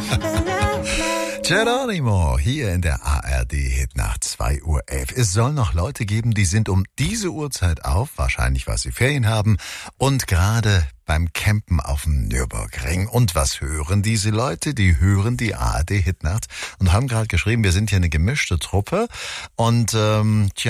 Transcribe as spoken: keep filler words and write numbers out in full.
Geronimo, hier in der A R D-Hitnacht zwei Uhr elf. Es soll noch Leute geben, die sind um diese Uhrzeit auf, wahrscheinlich weil sie Ferien haben und gerade beim Campen auf dem Nürburgring. Und was hören diese Leute? Die hören die A R D-Hitnacht und haben gerade geschrieben, wir sind hier eine gemischte Truppe und ähm, tja,